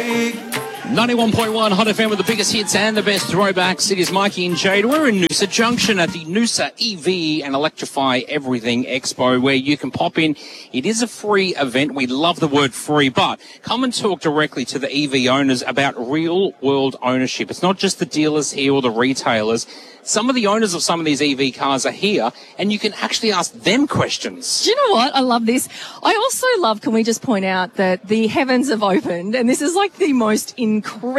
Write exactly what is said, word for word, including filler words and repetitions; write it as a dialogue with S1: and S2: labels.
S1: ninety-one point one Hot F M with the biggest hits and the best throwbacks. It is Mikey and Jade. We're in Noosa Junction at the Noosa E V and Electrify Everything Expo, where you can pop in. It is a free event. We love the word free, but come and talk directly to the E V owners about real-world ownership. It's not just the dealers here or the retailers. Some of the owners of some of these E V cars are here, and you can actually ask them questions.
S2: Do you know what? I love this. I also love, can we just point out that the heavens have opened, and this is like the most incredible